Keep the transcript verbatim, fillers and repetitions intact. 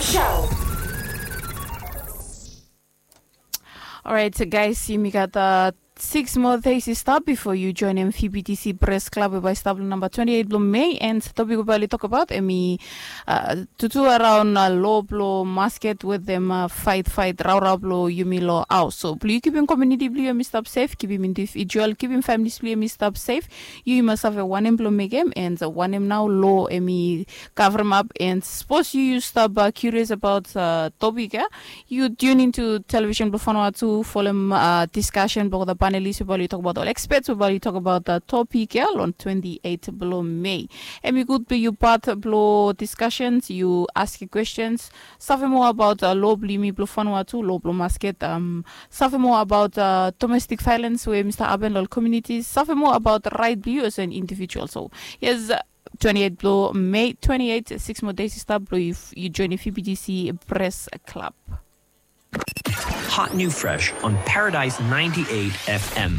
Show. All right, so guys, see me got uh, six more days to stop before you join M P B T C Press Club by stable number twenty-eight Bloom May, and the topic we'll talk about emi uh, tutu around uh, low blow basket with them uh, fight fight raw raw blow yumi law out. So please keep in community blue and stop safe, keep him individual, keep him family blue and stop safe. You must have a one employ game and the one em now low emi cover him up, and suppose you stop uh, curious about uh, topic, yeah? You tune into television before to follow uh, discussion about the panelists, we will talk about all experts, we will talk about the topic yeah, on twenty-eighth below May. And we could be you part below discussions, you ask questions, something more about uh, low blimi below Vanuatu, low below basket, um, something more about uh, domestic violence where Mister Abenlol communities, something more about right blue as an individual. So yes, twenty-eighth below May, twenty-eight, six more days to start below if you join the F B T C Press Club. Hot New Fresh on Paradise ninety-eight F M.